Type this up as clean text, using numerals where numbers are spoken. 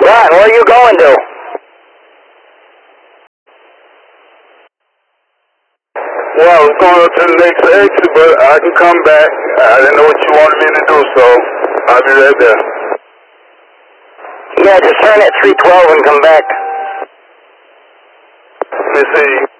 Ron, where are you going to? Well, I was going up to the next exit, but I can come back. I didn't know what you wanted me to do, so I'll be right there. Yeah, just turn at 312 and come back. Let me see.